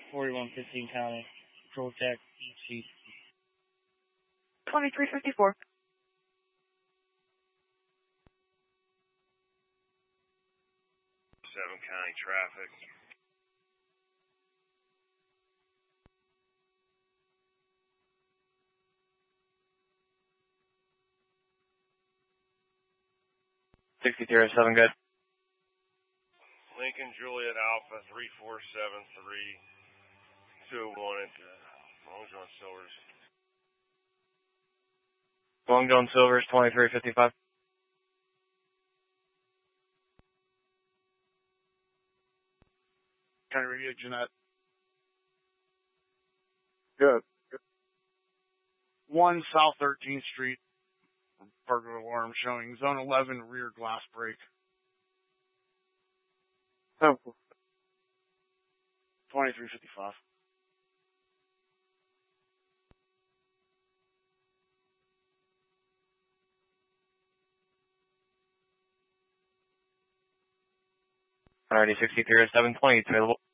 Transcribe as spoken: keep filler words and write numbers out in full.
forty-one fifteen County. Control check, sheet. twenty-three fifty-four. seven County traffic. sixty-three oh seven, good. Lincoln Juliet Alpha three four seven three two one at uh, Long John Silver's. Long John Silver's twenty-three fifty-five. County Radio, Jeanette. Good. one South thirteenth Street. Burglar alarm showing zone eleven rear glass break. Oh. twenty-three fifty-five. Alrighty, sixty-three oh seven, twenty, available.